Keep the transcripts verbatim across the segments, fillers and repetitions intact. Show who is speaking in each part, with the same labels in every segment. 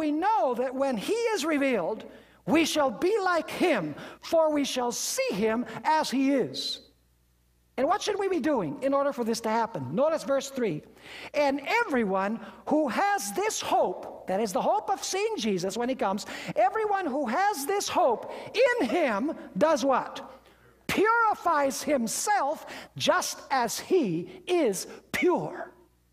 Speaker 1: we know that when he is revealed, we shall be like him, for we shall see him as he is. And what should we be doing in order for this to happen? Notice verse three. And everyone who has this hope, that is the hope of seeing Jesus when he comes, everyone who has this hope in him does what? Purifies himself just as he is pure.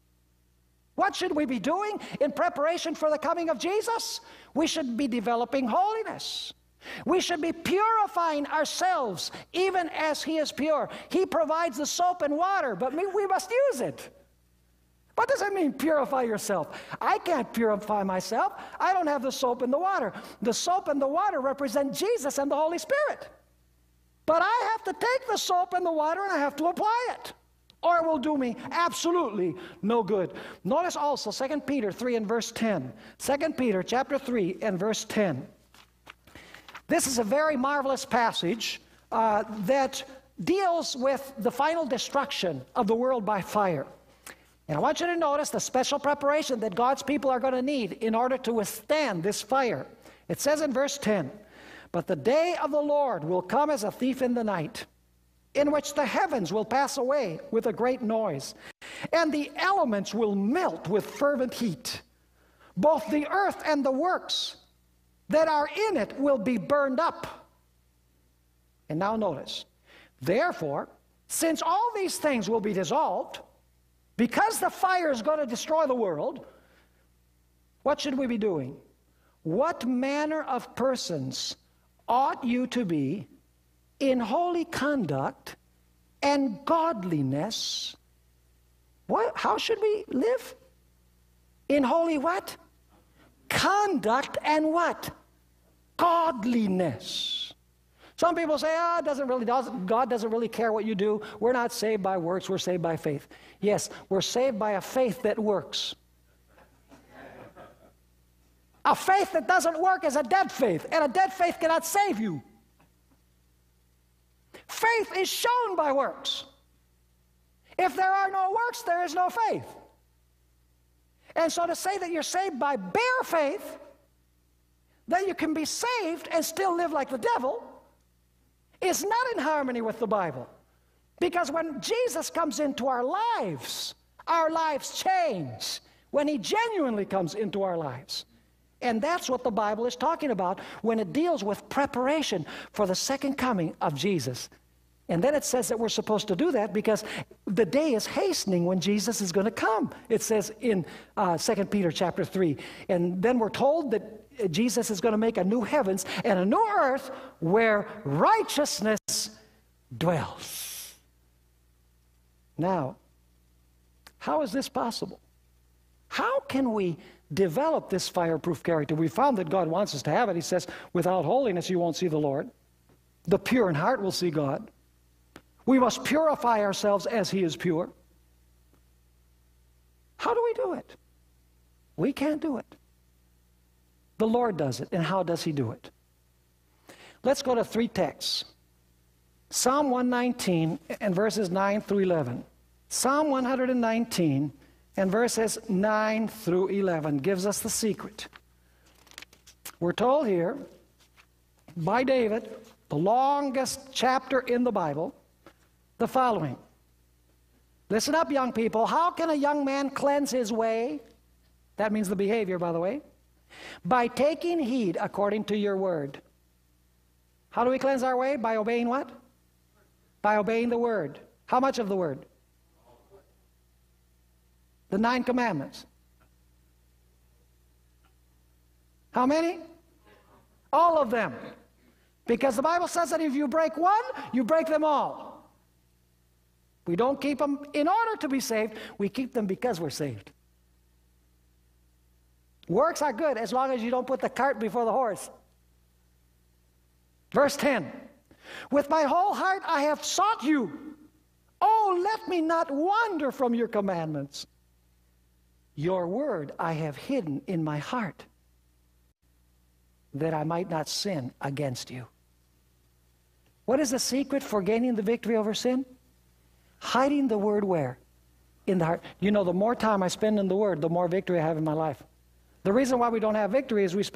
Speaker 1: What should we be doing in preparation for the coming of Jesus? We should be developing holiness. We should be purifying ourselves even as he is pure. He provides the soap and water, but we must use it. What does it mean, purify yourself? I can't purify myself. I don't have the soap and the water. The soap and the water represent Jesus and the Holy Spirit. But I have to take the soap and the water and I have to apply it, or it will do me absolutely no good. Notice also Second Peter three and verse ten. Second Peter chapter three and verse ten. This is a very marvelous passage uh, that deals with the final destruction of the world by fire. And I want you to notice the special preparation that God's people are going to need in order to withstand this fire. It says in verse ten, "But the day of the Lord will come as a thief in the night, in which the heavens will pass away with a great noise, and the elements will melt with fervent heat. Both the earth and the works that are in it will be burned up." And now notice, "Therefore, since all these things will be dissolved, because the fire is going to destroy the world, what should we be doing? What manner of persons ought you to be in holy conduct and godliness?" What? How should we live? In holy what? Conduct and what? Godliness. Some people say, oh, it doesn't really, doesn't, God doesn't really care what you do. We're not saved by works, we're saved by faith. Yes, we're saved by a faith that works. A faith that doesn't work is a dead faith, and a dead faith cannot save you. Faith is shown by works. If there are no works, there is no faith. And so to say that you're saved by bare faith, that you can be saved and still live like the devil, is not in harmony with the Bible. Because when Jesus comes into our lives, our lives change. When he genuinely comes into our lives. And that's what the Bible is talking about when it deals with preparation for the second coming of Jesus. And then it says that we're supposed to do that because the day is hastening when Jesus is going to come. It says in uh, Second Peter chapter three. And then we're told that Jesus is going to make a new heavens and a new earth where righteousness dwells. Now, how is this possible? How can we develop this fireproof character? We found that God wants us to have it. He says, without holiness you won't see the Lord. The pure in heart will see God. We must purify ourselves as he is pure. How do we do it? We can't do it. The Lord does it. And how does he do it? Let's go to three texts. Psalm one nineteen and verses nine through eleven. Psalm one nineteen and verses nine through eleven gives us the secret. We're told here by David, the longest chapter in the Bible, the following. Listen up, young people. How can a young man cleanse his way? That means the behavior, by the way. By taking heed according to your word. How do we cleanse our way? By obeying what? By obeying the word. How much of the word? The nine commandments. How many? All of them. Because the Bible says that if you break one, you break them all. We don't keep them in order to be saved. We keep them because we're saved. Works are good as long as you don't put the cart before the horse. Verse ten. With my whole heart I have sought you. Oh, let me not wander from your commandments. Your word I have hidden in my heart, that I might not sin against you. What is the secret for gaining the victory over sin? Hiding the word where? In the heart. You know, the more time I spend in the word, the more victory I have in my life. The reason why we don't have victory is we